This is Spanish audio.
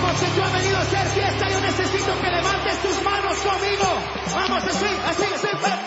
Vamos, que yo he venido a hacer fiesta. Yo necesito que levantes tus manos conmigo. Vamos, así, así, así.